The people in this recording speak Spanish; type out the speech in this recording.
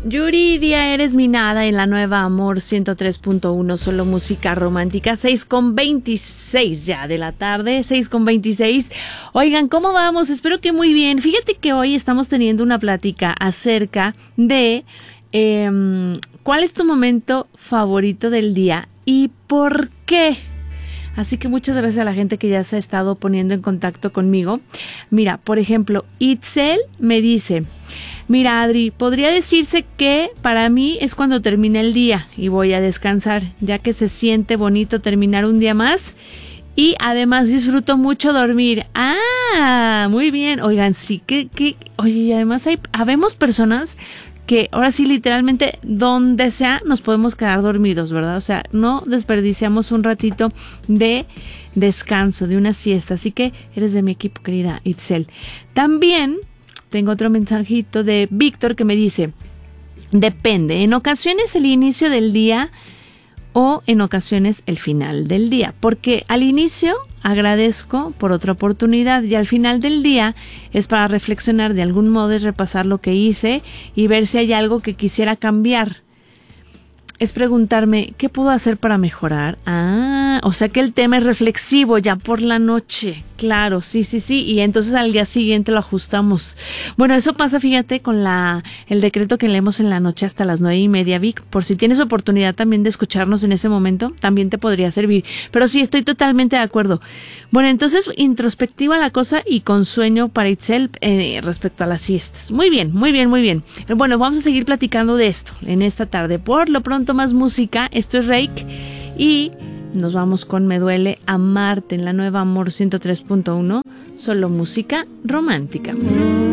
Yuridia, eres mi nada en la nueva Amor 103.1, solo música romántica, 6:26 ya de la tarde, 6:26. Oigan, ¿cómo vamos? Espero que muy bien. Fíjate que hoy estamos teniendo una plática acerca de ¿cuál es tu momento favorito del día y por qué? Así que muchas gracias a la gente que ya se ha estado poniendo en contacto conmigo. Mira, por ejemplo, Itzel me dice: mira, Adri, podría decirse que para mí es cuando termina el día y voy a descansar, ya que se siente bonito terminar un día más y además disfruto mucho dormir. Ah, muy bien. Oigan, sí, oye, y además habemos personas que ahora sí literalmente donde sea nos podemos quedar dormidos, ¿verdad? O sea, no desperdiciamos un ratito de descanso, de una siesta. Así que eres de mi equipo, querida Itzel. También tengo otro mensajito de Víctor que me dice: depende, en ocasiones el inicio del día o en ocasiones el final del día, porque al inicio agradezco por otra oportunidad y al final del día es para reflexionar de algún modo, es repasar lo que hice y ver si hay algo que quisiera cambiar. Es preguntarme, ¿qué puedo hacer para mejorar? Ah, o sea que el tema es reflexivo ya por la noche. Claro, sí, y entonces al día siguiente lo ajustamos. Bueno, eso pasa, fíjate, con el decreto que leemos en la noche hasta las 9:30, Vic. Por si tienes oportunidad también de escucharnos en ese momento, también te podría servir. Pero sí, estoy totalmente de acuerdo. Bueno, entonces, introspectiva la cosa y con sueño para Itzel respecto a las siestas. Muy bien. Bueno, vamos a seguir platicando de esto en esta tarde. Por lo pronto, más música. Esto es Reik y nos vamos con Me Duele Amarte en la nueva Amor 103.1, solo música romántica.